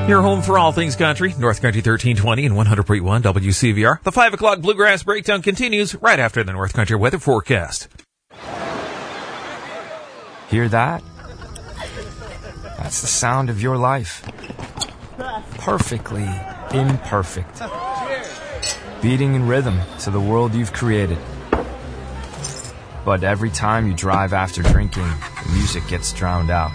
Your home for all things country, North Country 1320 and 100.1 WCVR. The 5 o'clock Bluegrass Breakdown continues right after the North Country weather forecast. Hear that? That's the sound of your life. Perfectly imperfect. Beating in rhythm to the world you've created. But every time you drive after drinking, the music gets drowned out.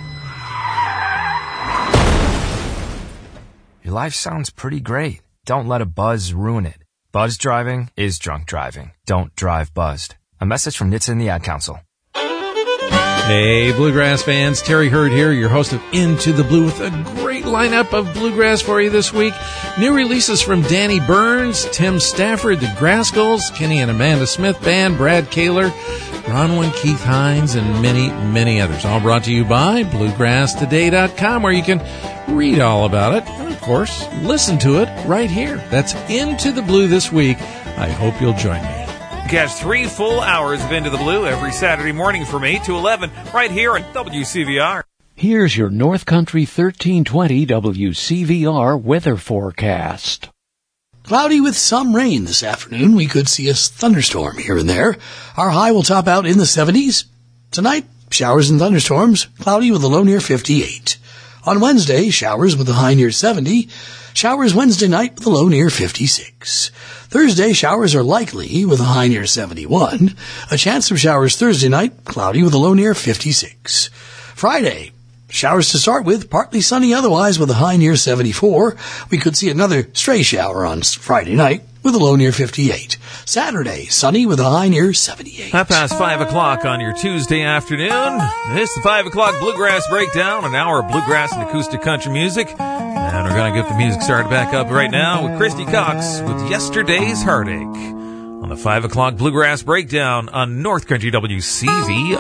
Your life sounds pretty great. Don't let a buzz ruin it. Buzz driving is drunk driving. Don't drive buzzed. A message from NHTSA and the Ad Council. Hey, Bluegrass fans. Terry Hurd here, your host of Into the Blue, with a great lineup of Bluegrass for you this week. New releases from Danny Burns, Tim Stafford, the Grascals, Kenny and Amanda Smith Band, Brad Kaler, Bronwyn, Keith Hines, and many, many others. All brought to you by BluegrassToday.com, where you can read all about it. And, of course, listen to it right here. That's Into the Blue this week. I hope you'll join me. Catch 3 full hours of Into the Blue every Saturday morning from 8 to 11 right here on WCVR. Here's your North Country 1320 WCVR weather forecast. Cloudy with some rain this afternoon. We could see a thunderstorm here and there. Our high will top out in the 70s. Tonight, showers and thunderstorms, cloudy with a low near 58. On Wednesday, showers with a high near 70. Showers Wednesday night with a low near 56. Thursday, showers are likely with a high near 71. A chance of showers Thursday night, cloudy with a low near 56. Friday, showers to start with, partly sunny otherwise with a high near 74. We could see another stray shower on Friday night with a low near 58. Saturday, sunny with a high near 78. 5:05 on your Tuesday afternoon. This is the 5 o'clock Bluegrass Breakdown, an hour of bluegrass and acoustic country music. And we're going to get the music started back up right now with Christy Cox with Yesterday's Heartache on the 5 o'clock Bluegrass Breakdown on North Country WCVR.